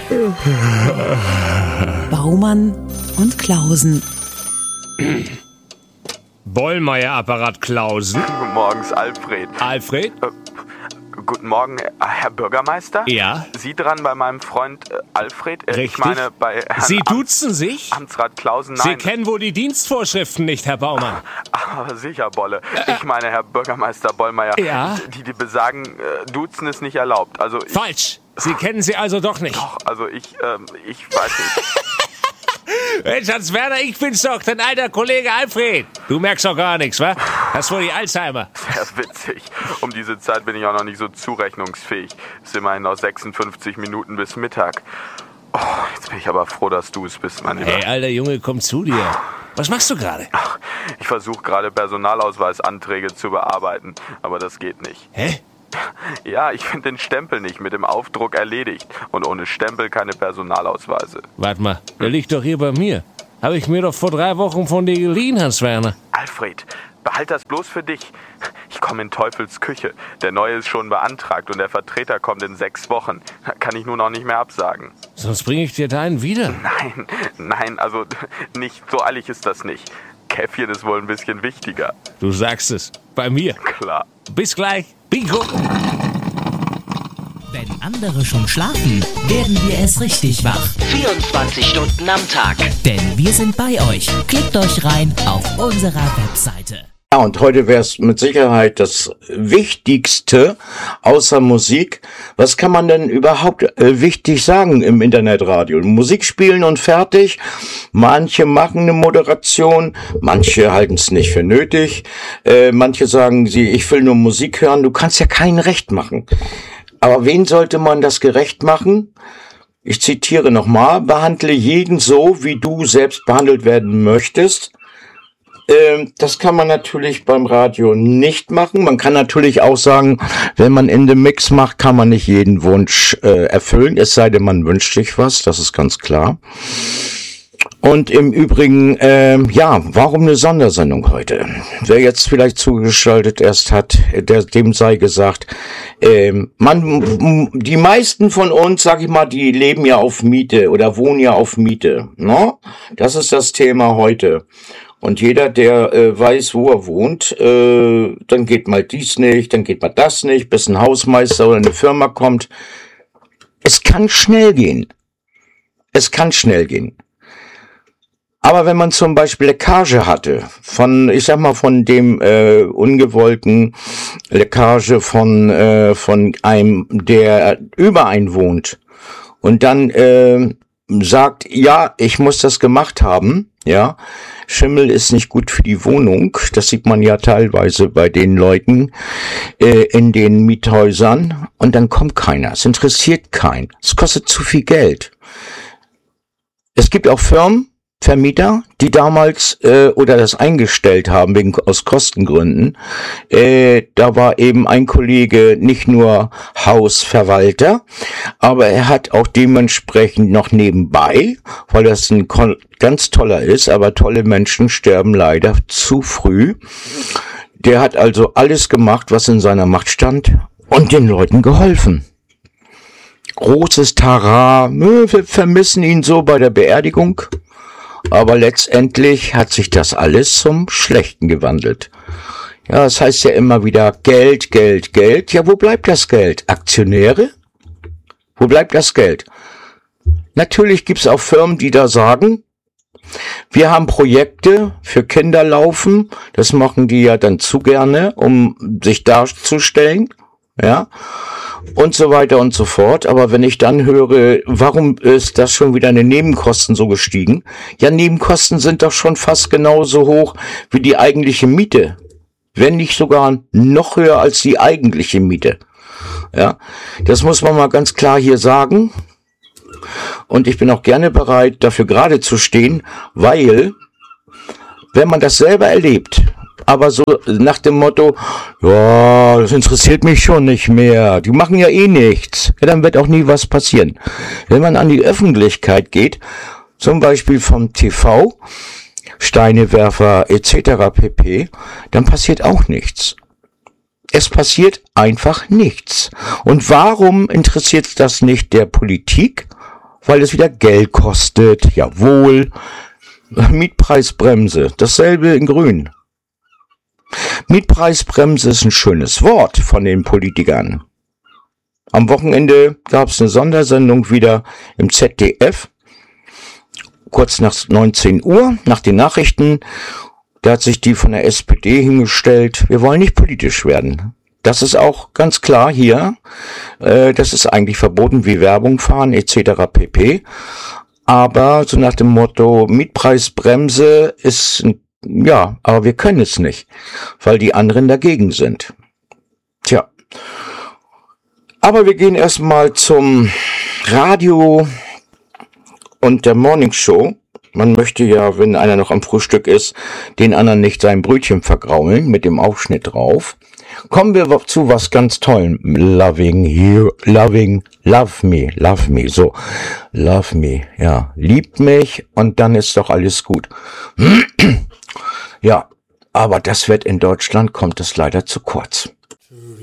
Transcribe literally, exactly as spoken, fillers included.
Baumann und Klausen. Bollmeier-Apparat Klausen. Guten Morgens, Alfred. Alfred? Äh, guten Morgen, äh, Herr Bürgermeister? Ja? Sie dran bei meinem Freund äh, Alfred? Äh, Richtig. Ich meine, bei Herrn Sie Am- duzen sich? Amtsrat Klausen, Sie nein. kennen wohl die Dienstvorschriften nicht, Herr Baumann. Aber sicher, Bolle. Ich meine, Herr Bürgermeister Bollmeier. Ja? Die, die besagen, äh, duzen ist nicht erlaubt. Also ich, Falsch. Sie kennen sie also doch nicht. Doch, also ich, ähm, ich weiß nicht. Mensch, Hans Werner, ich bin's doch, dein alter Kollege Alfred. Du merkst doch gar nichts, wa? Hast wohl die Alzheimer. Sehr witzig. Um diese Zeit bin ich auch noch nicht so zurechnungsfähig. Es sind immerhin noch sechsundfünfzig Minuten bis Mittag. Oh, jetzt bin ich aber froh, dass du es bist, mein Lieber. Hey, alter Junge, komm zu dir. Was machst du gerade? Ach, ich versuche gerade Personalausweisanträge zu bearbeiten, aber das geht nicht. Hä? Ja, ich finde den Stempel nicht mit dem Aufdruck erledigt. Und ohne Stempel keine Personalausweise. Warte mal, der liegt doch hier bei mir. Habe ich mir doch vor drei Wochen von dir geliehen, Hans Werner. Alfred, behalt das bloß für dich. Ich komme in Teufels Küche. Der neue ist schon beantragt und der Vertreter kommt in sechs Wochen. Da kann ich nun auch nicht mehr absagen. Sonst bringe ich dir deinen wieder. Nein, nein, also nicht so eilig ist das nicht. Käffchen ist wohl ein bisschen wichtiger. Du sagst es. Bei mir. Klar. Bis gleich. Bingo. Wenn andere schon schlafen, werden wir erst richtig wach. vierundzwanzig Stunden am Tag. Denn wir sind bei euch. Klickt euch rein auf unserer Webseite. Ja, und heute wäre es mit Sicherheit das Wichtigste, außer Musik. Was kann man denn überhaupt äh, wichtig sagen im Internetradio? Musik spielen und fertig. Manche machen eine Moderation, manche halten es nicht für nötig. Äh, manche sagen sie, ich will nur Musik hören. Du kannst ja kein Recht machen. Aber wen sollte man das gerecht machen? Ich zitiere nochmal, behandle jeden so, wie du selbst behandelt werden möchtest. Das kann man natürlich beim Radio nicht machen. Man kann natürlich auch sagen, wenn man in dem Mix macht, kann man nicht jeden Wunsch äh, erfüllen, es sei denn, man wünscht sich was, das ist ganz klar. Und im Übrigen, äh, ja, warum eine Sondersendung heute? Wer jetzt vielleicht zugeschaltet erst hat, der, dem sei gesagt, äh, man, die meisten von uns, sag ich mal, die leben ja auf Miete oder wohnen ja auf Miete, ne? Das ist das Thema heute. Und jeder, der äh, weiß, wo er wohnt, äh, dann geht mal dies nicht, dann geht mal das nicht, bis ein Hausmeister oder eine Firma kommt. Es kann schnell gehen. Es kann schnell gehen. Aber wenn man zum Beispiel Leckage hatte, von, ich sag mal, von dem äh, ungewollten Leckage von, äh, von einem, der über einen wohnt, und dann äh, sagt, ja, ich muss das gemacht haben, ja, Schimmel ist nicht gut für die Wohnung, das sieht man ja teilweise bei den Leuten äh, in den Miethäusern, und dann kommt keiner, es interessiert keinen, es kostet zu viel Geld. Es gibt auch Firmen, Vermieter, die damals äh, oder das eingestellt haben wegen aus Kostengründen. Äh, da war eben ein Kollege nicht nur Hausverwalter, aber er hat auch dementsprechend noch nebenbei, weil das ein ganz toller ist, aber tolle Menschen sterben leider zu früh. Der hat also alles gemacht, was in seiner Macht stand, und den Leuten geholfen. Großes Tara, wir vermissen ihn so bei der Beerdigung. Aber letztendlich hat sich das alles zum Schlechten gewandelt. Ja, das heißt ja immer wieder Geld, Geld, Geld. Ja, wo bleibt das Geld? Aktionäre? Wo bleibt das Geld? Natürlich gibt's auch Firmen, die da sagen, wir haben Projekte für Kinder laufen. Das machen die ja dann zu gerne, um sich darzustellen. Ja. Und so weiter und so fort. Aber wenn ich dann höre, warum ist das schon wieder in den Nebenkosten so gestiegen? Ja, Nebenkosten sind doch schon fast genauso hoch wie die eigentliche Miete. Wenn nicht sogar noch höher als die eigentliche Miete. Ja, das muss man mal ganz klar hier sagen. Und ich bin auch gerne bereit, dafür gerade zu stehen, weil, wenn man das selber erlebt, aber so nach dem Motto, ja, das interessiert mich schon nicht mehr, die machen ja eh nichts, ja, dann wird auch nie was passieren. Wenn man an die Öffentlichkeit geht, zum Beispiel vom T V, Steinewerfer et cetera pp., dann passiert auch nichts. Es passiert einfach nichts. Und warum interessiert das nicht der Politik? weil es wieder Geld kostet. Jawohl. Mietpreisbremse, dasselbe in Grün. Mietpreisbremse ist ein schönes Wort von den Politikern. Am Wochenende gab es eine Sondersendung wieder im Z D F, kurz nach neunzehn Uhr, nach den Nachrichten. Da hat sich die von der S P D hingestellt, wir wollen nicht politisch werden. Das ist auch ganz klar hier, äh, das ist eigentlich verboten wie Werbung fahren et cetera pp. Aber so nach dem Motto, Mietpreisbremse ist, ja, aber wir können es nicht, weil die anderen dagegen sind. Tja. Aber wir gehen erstmal zum Radio und der Morning Show. Man möchte ja, wenn einer noch am Frühstück ist, den anderen nicht sein Brötchen vergraulen mit dem Aufschnitt drauf. Kommen wir zu was ganz Tollem. Loving you, loving, love me, love me, so. Love me, ja. Liebt mich und dann ist doch alles gut. Ja, aber das wird in Deutschland, kommt es leider zu kurz.